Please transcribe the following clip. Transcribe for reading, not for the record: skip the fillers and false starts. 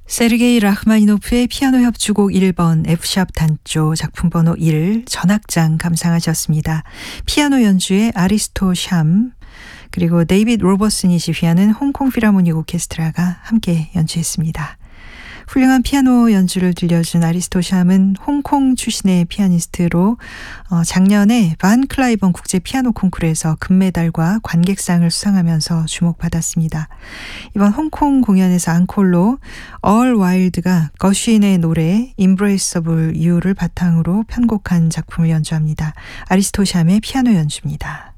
세르게이 라흐마니노프의 피아노 협주곡 1번 F샵 단조 작품번호 1 전악장 감상하셨습니다. 피아노 연주의 아리스토 샴 그리고 데이빗 로버슨이 지휘하는 홍콩 필하모닉 오케스트라가 함께 연주했습니다. 훌륭한 피아노 연주를 들려준 아리스토 샴은 홍콩 출신의 피아니스트로 작년에 반 클라이번 국제 피아노 콩쿠르에서 금메달과 관객상을 수상하면서 주목받았습니다. 이번 홍콩 공연에서 앙콜로 얼 와일드가 거쉬인의 노래 Embraceable You를 바탕으로 편곡한 작품을 연주합니다. 아리스토 샴의 피아노 연주입니다.